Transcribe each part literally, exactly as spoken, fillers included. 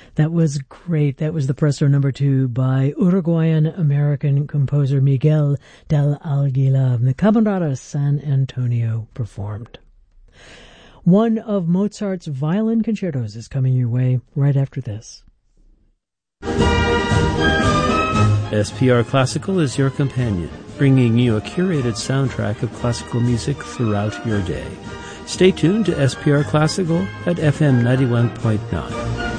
That was great. That was the Presto number two by Uruguayan-American composer Miguel del Aguilar. The Camerata San Antonio performed. One of Mozart's violin concertos is coming your way right after this. S P R Classical is your companion, bringing you a curated soundtrack of classical music throughout your day. Stay tuned to S P R Classical at F M ninety-one point nine.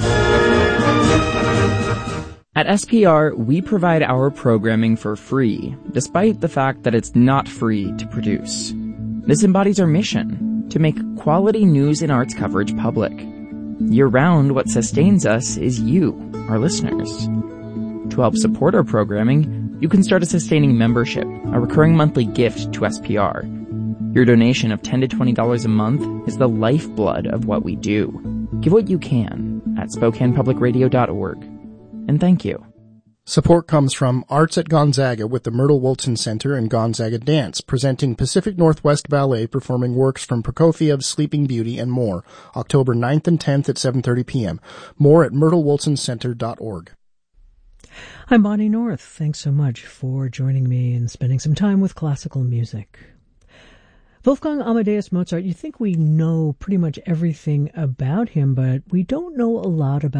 At S P R, we provide our programming for free, despite the fact that it's not free to produce. This embodies our mission, to make quality news and arts coverage public. Year-round, what sustains us is you, our listeners. To help support our programming, you can start a sustaining membership, a recurring monthly gift to S P R. Your donation of ten to twenty dollars a month is the lifeblood of what we do. Give what you can at Spokane Public Radio dot org. And thank you. Support comes from Arts at Gonzaga with the Myrtle Woolton Center and Gonzaga Dance, presenting Pacific Northwest Ballet performing works from Prokofiev's Sleeping Beauty and more, October ninth and tenth at seven thirty p.m. More at myrtle woolton center dot org. I'm Bonnie North. Thanks so much for joining me and spending some time with classical music. Wolfgang Amadeus Mozart, you think we know pretty much everything about him, but we don't know a lot about